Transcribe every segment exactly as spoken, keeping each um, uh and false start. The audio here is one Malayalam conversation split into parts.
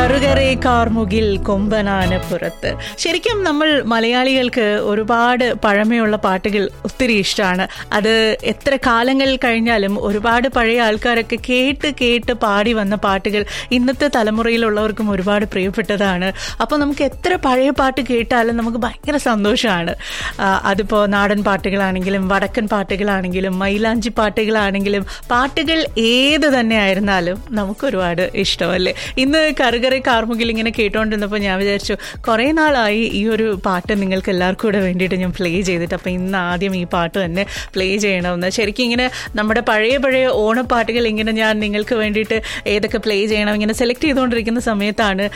കറുകരെ കാർമുകിൽ കൊമ്പനാനപ്പുറത്ത്. ശരിക്കും നമ്മൾ മലയാളികൾക്ക് ഒരുപാട് പഴമയുള്ള പാട്ടുകൾ ഒത്തിരി ഇഷ്ടമാണ്. അത് എത്ര കാലങ്ങൾ കഴിഞ്ഞാലും ഒരുപാട് പഴയ ആൾക്കാരൊക്കെ കേട്ട് കേട്ട് പാടി വന്ന പാട്ടുകൾ ഇന്നത്തെ തലമുറയിലുള്ളവർക്കും ഒരുപാട് പ്രിയപ്പെട്ടതാണ്. അപ്പോൾ നമുക്ക് എത്ര പഴയ പാട്ട് കേട്ടാലും നമുക്ക് ഭയങ്കര സന്തോഷമാണ്. അതിപ്പോൾ നാടൻ പാട്ടുകളാണെങ്കിലും വടക്കൻ പാട്ടുകളാണെങ്കിലും മൈലാഞ്ചി പാട്ടുകളാണെങ്കിലും പാട്ടുകൾ ഏത് തന്നെ ആയിരുന്നാലും നമുക്കൊരുപാട് ഇഷ്ടമല്ലേ. ഇന്ന് കറുകരെ കാർമുകിൽ ഇങ്ങനെ കേട്ടോണ്ടിരുന്നപ്പോൾ ഞാൻ വിചാരിച്ചു കുറേ നാളായി ഈ ഒരു പാട്ട് നിങ്ങൾക്ക് എല്ലാവർക്കും കൂടെ വേണ്ടിയിട്ട് ഞാൻ പ്ലേ ചെയ്തിട്ട്, അപ്പോൾ ഇന്ന് ആദ്യം ഈ പാട്ട് തന്നെ പ്ലേ ചെയ്യണമെന്ന്. ശരിക്കും ഇങ്ങനെ നമ്മുടെ പഴയ പഴയ ഓണപ്പാട്ടുകൾ ഇങ്ങനെ ഞാൻ നിങ്ങൾക്ക് വേണ്ടിയിട്ട് ഏതൊക്കെ പ്ലേ ചെയ്യണം ഇങ്ങനെ സെലക്ട് ചെയ്തുകൊണ്ടിരിക്കുന്ന സമയത്താണ്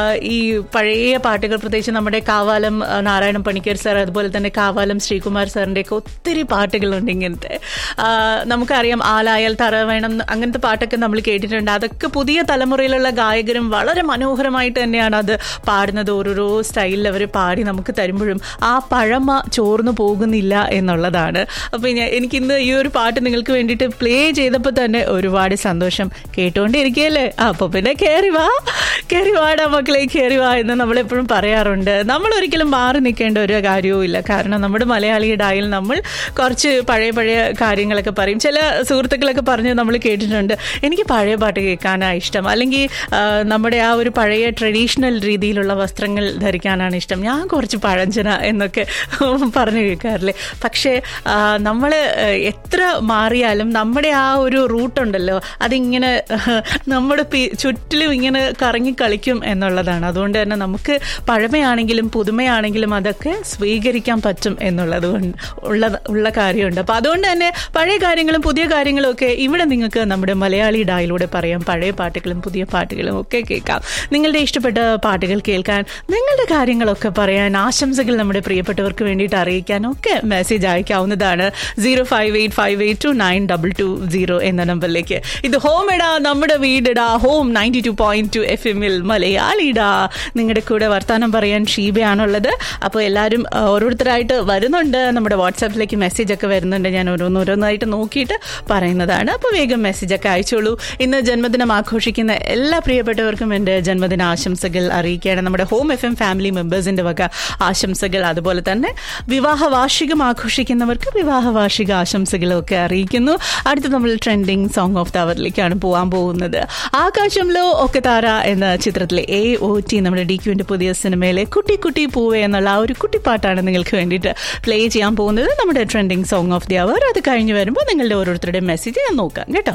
ഈ പഴയ പാട്ടുകൾ, പ്രത്യേകിച്ച് നമ്മുടെ കാവാലം നാരായണ പണിക്കർ സാർ അതുപോലെ തന്നെ കാവാലം ശ്രീകുമാർ സാറിൻ്റെയൊക്കെ ഒത്തിരി പാട്ടുകളുണ്ട് ഇങ്ങനത്തെ. നമുക്കറിയാം ആലായാൽ തറ വേണം അങ്ങനത്തെ പാട്ടൊക്കെ നമ്മൾ കേട്ടിട്ടുണ്ട്. അതൊക്കെ പുതിയ തലമുറയിലുള്ള ഗായകരും വളരെ മനോഹരമായിട്ട് തന്നെയാണ് അത് പാടുന്നത്. ഓരോരോ സ്റ്റൈലിൽ അവർ പാടി നമുക്ക് തരുമ്പോഴും ആ പഴമ ചോർന്നു പോകുന്നില്ല എന്നുള്ളതാണ്. അപ്പോൾ ഞാൻ എനിക്കിന്ന് ഈ ഒരു പാട്ട് നിങ്ങൾക്ക് വേണ്ടിയിട്ട് പ്ലേ ചെയ്തപ്പോൾ തന്നെ ഒരുപാട് സന്തോഷം. കേട്ടുകൊണ്ടിരിക്കുകയല്ലേ, അപ്പോൾ പിന്നെ കയറി വാ കയറി വാടാ മക്കളെ കയറി വാ എന്ന് നമ്മളെപ്പോഴും പറയാറുണ്ട്. നമ്മളൊരിക്കലും മാറി നിൽക്കേണ്ട ഒരു കാര്യവും ഇല്ല. കാരണം നമ്മുടെ മലയാളിയുടെ ആയിൽ നമ്മൾ കുറച്ച് പഴയ പഴയ കാര്യങ്ങളൊക്കെ പറയും. ചില സുഹൃത്തുക്കളൊക്കെ പറഞ്ഞ് നമ്മൾ കേട്ടിട്ടുണ്ട്, എനിക്ക് പഴയ പാട്ട് കേൾക്കാനാണ് ഇഷ്ടം, അല്ലെങ്കിൽ നമ്മുടെ ആ ഒരു പഴയ ട്രഡീഷണൽ രീതിയിലുള്ള വസ്ത്രങ്ങൾ ധരിക്കാനാണ് ഇഷ്ടം, ഞാൻ കുറച്ച് പഴഞ്ചന എന്നൊക്കെ പറഞ്ഞു കേൾക്കാറില്ലേ. പക്ഷേ നമ്മൾ എത്ര മാറിയാലും നമ്മുടെ ആ ഒരു റൂട്ടുണ്ടല്ലോ അതിങ്ങനെ നമ്മുടെ ചുറ്റിലും ഇങ്ങനെ കറങ്ങി കളിക്കും എന്നുള്ളതാണ്. അതുകൊണ്ട് തന്നെ നമുക്ക് പഴമയാണെങ്കിലും പുതുമയാണെങ്കിലും അതൊക്കെ സ്വീകരിക്കാൻ പറ്റും എന്നുള്ളത് ഉള്ള ഉള്ള കാര്യമുണ്ട്. അപ്പോൾ അതുകൊണ്ട് തന്നെ പഴയ കാര്യങ്ങളും പുതിയ കാര്യങ്ങളും ഒക്കെ ഇവിടെ നിങ്ങൾക്ക് നമ്മുടെ മലയാളി ഡായിലൂടെ പറയാം. പഴയ പാട്ടുകളും പുതിയ പാട്ടുകളും ഒക്കെ കേൾക്കാം. നിങ്ങളുടെ ഇഷ്ടപ്പെട്ട പാട്ടുകൾ കേൾക്കാൻ, നിങ്ങളുടെ കാര്യങ്ങളൊക്കെ പറയാൻ, ആശംസകൾ നമ്മുടെ പ്രിയപ്പെട്ടവർക്ക് വേണ്ടിയിട്ട് അറിയിക്കാൻ ഒക്കെ മെസ്സേജ് അയക്കാവുന്നതാണ് zero five eight five eight to nine double two zero എന്ന നമ്പറിലേക്ക്. ഇത് ഹോം ഇടാ നമ്മുടെ വീടിടാ home ninety two point two F എമ്മിൽ മലയാളിടാ. നിങ്ങളുടെ കൂടെ വർത്താനം പറയാൻ ഷീബയാണുള്ളത്. അപ്പോൾ എല്ലാവരും ഓരോരുത്തരായിട്ട് വരുന്നുണ്ട്. നമ്മുടെ വാട്സാപ്പിലേക്ക് മെസ്സേജ് ഒക്കെ വരുന്നുണ്ട്. ഞാൻ ഓരോന്നോരോന്നായിട്ട് നോക്കിയിട്ട് പറയുന്നതാണ്. അപ്പോൾ വേഗം മെസ്സേജൊക്കെ അയച്ചോളൂ. ഇന്ന് ജന്മദിനം ആഘോഷിക്കുന്ന എല്ലാ പ്രിയപ്പെട്ടവർക്കും എൻ്റെ ജന്മദിന ആശംസകൾ അറിയിക്കുകയാണ്. നമ്മുടെ ഹോം എഫ് എം ഫാമിലി മെമ്പേഴ്സിൻ്റെ വക ആശംസകൾ. അതുപോലെ തന്നെ വിവാഹ വാർഷികം ആഘോഷിക്കുന്നവർക്ക് വിവാഹ വാർഷിക ആശംസകളും ഒക്കെ അറിയിക്കുന്നു. അടുത്ത് നമ്മൾ ട്രെൻഡിങ് സോങ് ഓഫ് ദ അവറിലേക്കാണ് പോകാൻ പോകുന്നത്. ആകാശംലോ ഒക്കെ താര എന്ന ചിത്രത്തിലെ എ ഒ ടി നമ്മുടെ ഡി ക്യുവിൻ്റെ പുതിയ സിനിമയിലെ കുട്ടി കുട്ടി പൂവേ എന്നുള്ള ആ ഒരു കുട്ടിപ്പാട്ടാണ് നിങ്ങൾക്ക് വേണ്ടിയിട്ട് പ്ലേ ചെയ്യാൻ പോകുന്നത്. നമ്മുടെ ട്രെൻഡിങ് സോങ് ഓഫ് ദി അവർ. അത് കഴിഞ്ഞ് വരുമ്പോൾ നിങ്ങളുടെ ഓരോരുത്തരുടെ മെസ്സേജ് ഞാൻ നോക്കാം കേട്ടോ.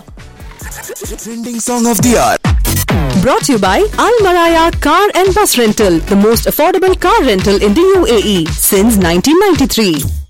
Trending song of the hour. Brought to you by Al Maraya Car and Bus Rental, the most affordable car rental in the U A E since nineteen ninety-three.